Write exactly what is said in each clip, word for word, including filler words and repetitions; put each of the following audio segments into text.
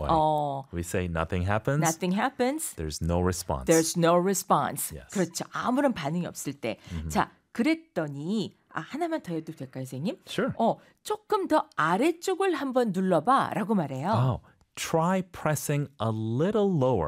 way. 어, We say nothing happens. nothing happens. There's no response. There's no response. Yes. 그렇죠. 아무런 반응이 없을 때. 자, 그랬더니 아, 하나만 더 해도 될까요, 선생님? Sure. 어, 조금 더 아래쪽을 한번 눌러봐라고 말해요. Oh, try pressing a little lower.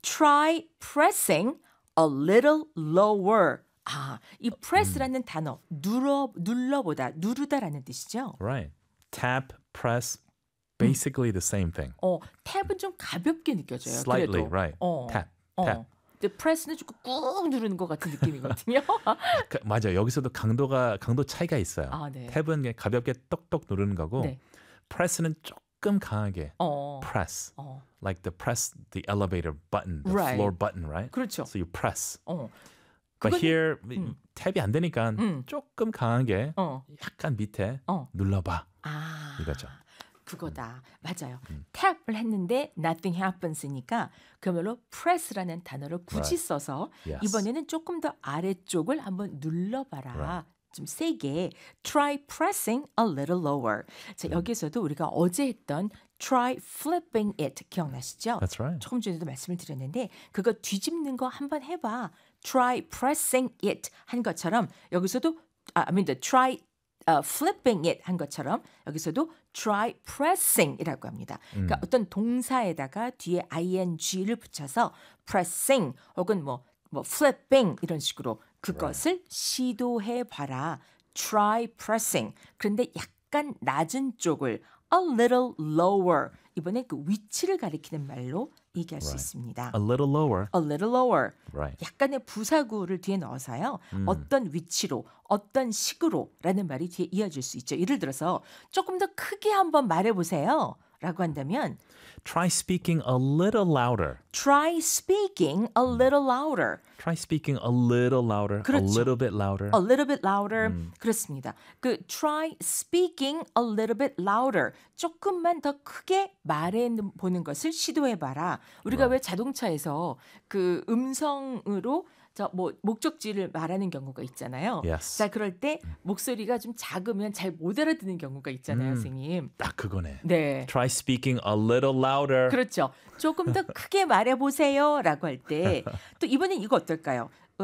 Try pressing a little lower. 아, 이 press라는 단어 눌러 눌러보다 누르다라는 뜻이죠. Right. Tap, press, basically the same thing. 어, 탭은 좀 가볍게 느껴져요. Slightly, 그래도. right. 어, Tap, 어. tap. 근데 press는 조금 꾹 누르는 것 같은 느낌이거든요. 그, 맞아요. 여기서도 강도가 강도 차이가 있어요. 아, 네. 탭은 그냥 가볍게 똑똑 누르는 거고 네. press는 조금 강하게 어, press. 어, Like the press the elevator button, the Right. floor button, right? 그렇죠. So you press. 어, But 그거는- here 음. 탭이 안 되니까 음. 조금 강하게 어, 약간 밑에 어. 눌러봐. 아, 이거죠. 그거다. 맞아요. 탭을 했는데 nothing happens니까 그야말로 press라는 단어를 굳이 Right. 써서 Yes. 이번에는 조금 더 아래쪽을 한번 눌러봐라. Right. 좀 세게 try pressing a little lower. 자, 여기서도 우리가 어제 했던 try flipping it 기억나시죠? That's right. 조금 전에도 말씀을 드렸는데 그거 뒤집는 거 한번 해봐. try pressing it 한 것처럼 여기서도 아, I mean the try uh, flipping it 한 것처럼 여기서도 try pressing이라고 합니다. 그러니까 어떤 동사에다가 뒤에 ing를 붙여서 pressing 혹은 뭐, 뭐 flipping 이런 식으로 그것을 시도해 봐라. try pressing. 그런데 약간 낮은 쪽을 a little lower. 이번에 그 위치를 가리키는 말로 얘기할 수 Right. 있습니다. A little lower. a little lower. Right. 약간의 부사구를 뒤에 넣어서요. 어떤 위치로, 어떤 식으로라는 말이 뒤에 이어질 수 있죠. 예를 들어서 조금 더 크게 한번 말해보세요. 라고 한다면 Try speaking a little louder. try speaking a little louder. Try speaking a little louder. 그렇죠. A little bit louder. A little bit louder. 그렇습니다. 그 try speaking a little bit louder. 조금만 더 크게 말해 보는 것을 시도해 봐라. 우리가 왜 자동차에서 그 음성으로 저 뭐 목적지를 말하는 경우가 있잖아요. Yes. 자, 그럴 때 목소리가 좀 작으면 잘 못 알아듣는 경우가 있잖아요, 선생님. 딱 그거네. 네. Try speaking a little louder. 그렇죠. 조금 더 크게 말해보세요라고 할 때 또 이번엔 이거 어떨까요? 어,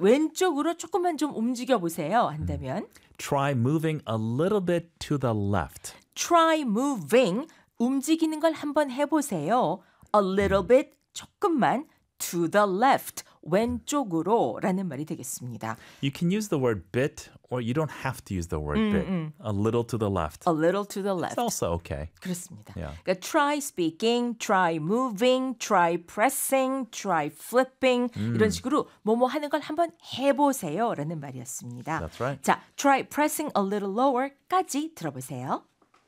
왼쪽으로 조금만 좀 움직여 보세요 한다면 Try moving a little bit to the left. try moving 움직이는 걸 한번 해보세요. a little bit 조금만 to the left 왼쪽으로라는 말이 되겠습니다. You can use the word bit or you don't have to use the word bit. A little to the left. a little to the left. It's also okay. 그렇습니다. Yeah. 그러니까 try speaking, try moving, try pressing, try flipping 이런 식으로 뭐뭐 하는 걸 한번 해보세요라는 말이었습니다. That's right. 자, try pressing a little lower까지 들어보세요.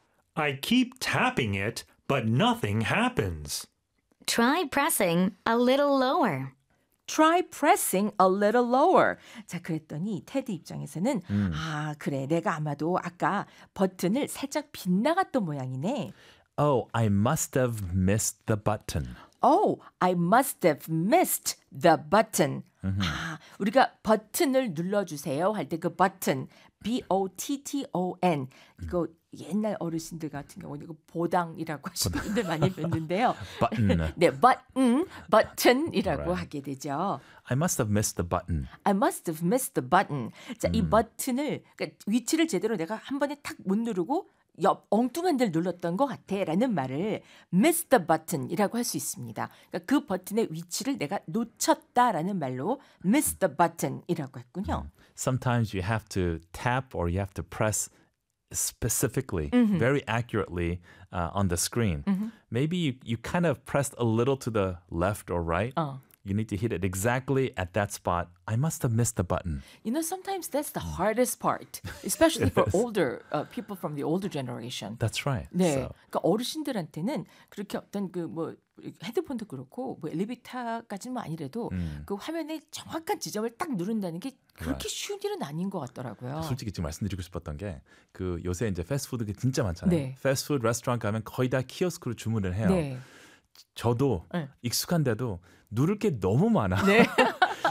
I keep tapping it, but nothing happens. Try pressing a little lower. Try pressing a little lower. 자, 그랬더니 테드 입장에서는 아, 그래. 내가 아마도 아까 버튼을 살짝 빗나갔던 모양이네. Oh, I must have missed the button. Oh, I must have missed the button. 아, 우리가 버튼을 눌러주세요 할 때 그 버튼, B O T T O N. 이거 옛날 어르신들 같은 경우는 이거 보당이라고 하시는 분들 많이 뵀는데요. Button. 네, button, button이라고 Right. 하게 되죠. I must have missed the button. I must have missed the button. 자, 이 버튼을 그러니까 위치를 제대로 내가 한 번에 탁 못 누르고 옆 엉뚱한 데를 눌렀던 것 같아라는 말을 miss the button이라고 할 수 있습니다. 그러니까 그 버튼의 위치를 내가 놓쳤다라는 말로 miss the button이라고 했군요. Sometimes you have to tap or you have to press specifically, very accurately uh, on the screen. Maybe you, you kind of pressed a little to the left or right. 어. You need to hit it exactly at that spot. I must have missed the button. You know, sometimes that's the hardest part, especially for older uh, people from the older generation. That's right. 네, So, 그러니까 어르신들한테는 그렇게 어떤 그 뭐 헤드폰도 그렇고 뭐 엘리베이터까지는 아니래도 그 화면에 정확한 지점을 딱 누른다는 게 그렇게 쉬운 일은 아닌 것 같더라고요. 솔직히 지금 말씀드리고 싶었던 게 그 요새 이제 패스트푸드가 진짜 많잖아요. 네. 패스트푸드 레스토랑 가면 거의 다 키오스크로 주문을 해요. 네. 저도 네. 익숙한데도 누를 게 너무 많아. 네.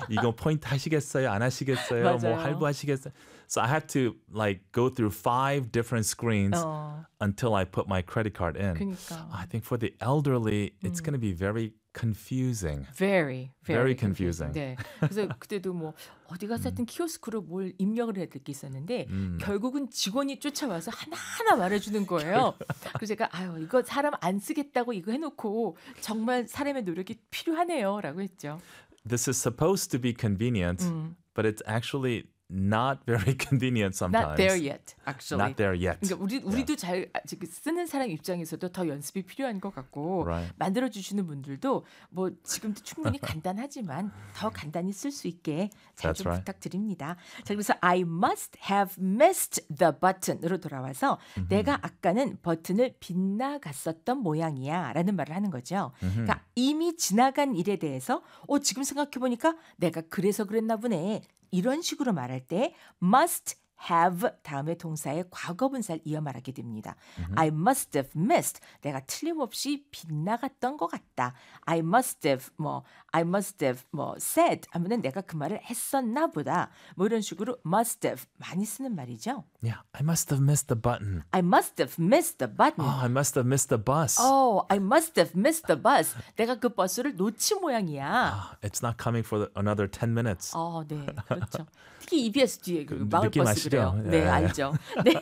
이거 포인트 하시겠어요? 안 하시겠어요? 뭐 맞아요. 할부하시겠어요? So I had to like go through five different screens 어, until I put my credit card in. 그러니까. I think for the elderly, it's going to be very confusing. Very, Very very confusing. 네. 그래서 그때도 뭐 어디 가서 하여튼 키오스크로 뭘 입력을 해야 될 게 있었는데 결국은 직원이 쫓아와서 하나하나 말해주는 거예요. 그래서 제가 아유 이거 사람 안 쓰겠다고 이거 해놓고 정말 사람의 노력이 필요하네요라고 했죠. This is supposed to be convenient, but it's actually not very convenient sometimes. Not there yet, actually. Not there yet. 그러니까 우리 우리도 잘 아, 지금 쓰는 사람 입장에서도 더 연습이 필요한 것 같고 Right. 만들어 주시는 분들도 뭐 지금도 충분히 간단하지만 더 간단히 쓸 수 있게 잘 좀 That's right. 부탁드립니다. 자 그래서 I must have missed the button으로 돌아와서 내가 아까는 버튼을 빗나갔었던 모양이야라는 말을 하는 거죠. 그러니까 이미 지나간 일에 대해서 어 지금 생각해 보니까 내가 그래서 그랬나 보네. 이런 식으로 말할 때 must have 다음에 동사의 과거분사를 이어 말하게 됩니다. I must have missed. 내가 틀림없이 빗나갔던 것 같다. I must have 뭐 I must have 뭐 said 하면은 내가 그 말을 했었나 보다. 뭐 이런 식으로 must have 많이 쓰는 말이죠. Yeah, I must have missed the button. I must have missed the button. Oh, I must have missed the bus. Oh, I must have missed the bus. 내가 그 버스를 놓친 모양이야. It's not coming for the- another ten minutes. 어, 네, 그렇죠. 특히 이비에스 뒤에 그 그 마을 느낌 버스 아시죠? 그래요. 네, 예. 알죠. 네.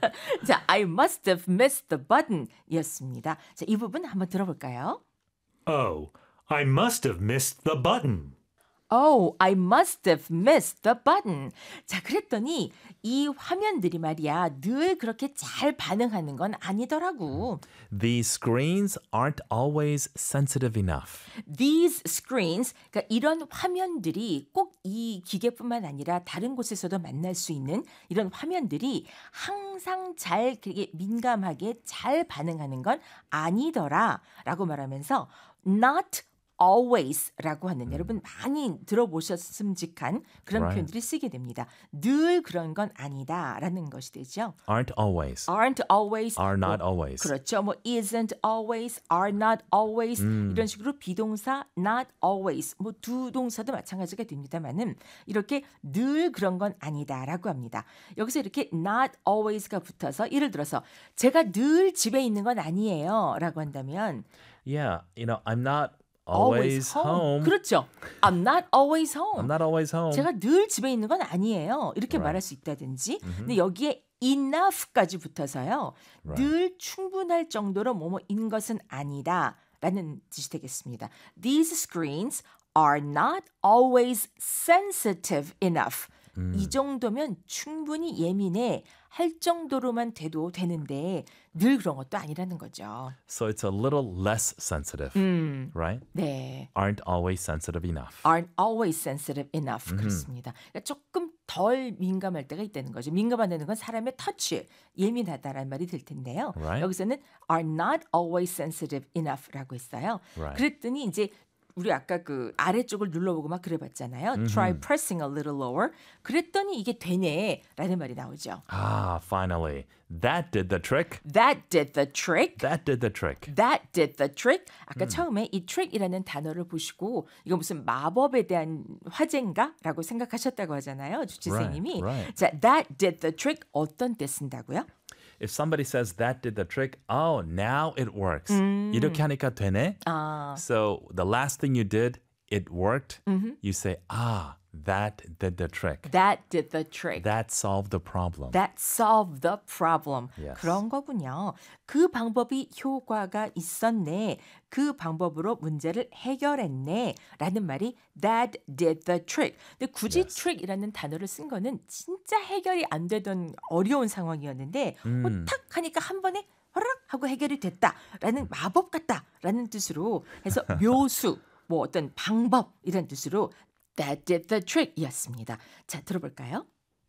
자, I must have missed the button이었습니다. 자, 이 부분 한번 들어볼까요? Oh, I must have missed the button. Oh, I must have missed the button. 자, 그랬더니 이 화면들이 말이야 늘 그렇게 잘 반응하는 건 아니더라고. These screens aren't always sensitive enough. These screens, 그러니까 이런 화면들이 꼭 이 기계뿐만 아니라 다른 곳에서도 만날 수 있는 이런 화면들이 항상 잘 되게 민감하게 잘 반응하는 건 아니더라라고 말하면서 not always라고 하는 여러분 많이 들어보셨음직한 그런 Right. 표현들이 쓰게 됩니다. 늘 그런 건 아니다라는 것이 되죠. Aren't always. aren't always, Are not 뭐, always. 그렇죠. 뭐 isn't always, are not always 이런 식으로 비동사 not always 뭐 두 동사도 마찬가지가 됩니다만은 이렇게 늘 그런 건 아니다라고 합니다. 여기서 이렇게 not always가 붙어서 예를 들어서 제가 늘 집에 있는 건 아니에요라고 한다면 Yeah, you know, I'm not always, home. 그렇죠. I'm not always home. I'm not always home. 제가 늘 집에 있는 건 아니에요. 이렇게 Right. 말할 수 있다든지. 근데 여기에 enough까지 붙어서요. Right. 늘 충분할 정도로 뭐뭐인 것은 아니다라는 뜻이 되겠습니다. These screens are not always sensitive enough. 이 정도면 충분히 예민해 할 정도로만 돼도 되는데 늘 그런 것도 아니라는 거죠. So it's a little less sensitive, right? 네. Aren't always sensitive enough. aren't always sensitive enough. 그렇습니다. 그러니까 조금 덜 민감할 때가 있다는 거죠. 민감하다는 건 사람의 터치, 예민하다라는 말이 될 텐데요. Right. 여기서는 are not always sensitive enough라고 했어요. Right. 그랬더니 이제 우리 아까 그 아래쪽을 눌러보고 막 그래봤잖아요. Try pressing a little lower. 그랬더니 이게 되네라는 말이 나오죠. Ah, finally. That did the trick. That did the trick. That did the trick. That did the trick. 아까 처음에 이 trick이라는 단어를 보시고 이거 무슨 마법에 대한 화제인가라고 생각하셨다고 하잖아요. 주치생님이. Right, right. 자, that did the trick 어떤 때 쓴다고요? If somebody says that did the trick, oh, now it works. 이렇게 하니까 되네. 아, So the last thing you did, it worked. You say, ah, that did the trick. that did the trick. That solved the problem. That solved the problem. Yes. 그런 거군요. 그 방법이 효과가 있었네. 그 방법으로 문제를 해결했네. 라는 말이 that did the trick. 근데 굳이 Yes. trick이라는 단어를 쓴 거는 진짜 해결이 안 되던 어려운 상황이었는데 뭐 탁 하니까 한 번에 허락 하고 해결이 됐다라는 마법 같다라는 뜻으로 해서 묘수 뭐 어떤 방법 이런 뜻으로 that did the trick이었습니다. 자, 들어볼까요?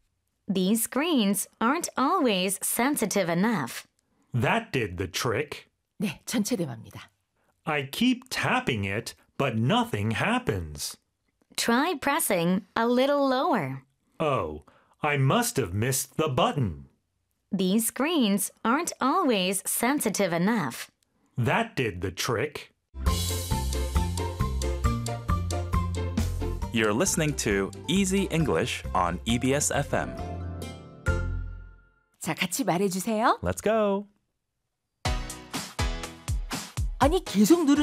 These screens aren't always sensitive enough. That did the trick. 네, 전체 대화입니다. I keep tapping it, but nothing happens. Try pressing a little lower. Oh, I must have missed the button. These screens aren't always sensitive enough. That did the trick. You're listening to Easy English on 이비에스 에프엠. 자, 같이 말해주세요. Let's go. 아니, 계속 누르